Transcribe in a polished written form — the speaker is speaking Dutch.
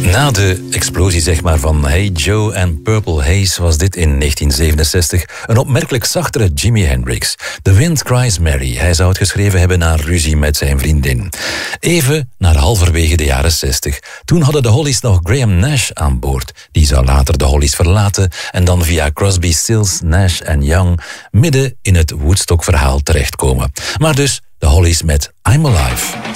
Na de explosie zeg maar, van Hey Joe en Purple Haze was dit in 1967 een opmerkelijk zachtere Jimi Hendrix. The Wind Cries Mary. Hij zou het geschreven hebben na ruzie met zijn vriendin. Even naar halverwege de jaren 60. Toen hadden de Hollies nog Graham Nash aan boord. Die zou later de Hollies verlaten en dan via Crosby, Stills, Nash en Young midden in het Woodstock-verhaal terechtkomen. Maar dus de Hollies met I'm Alive.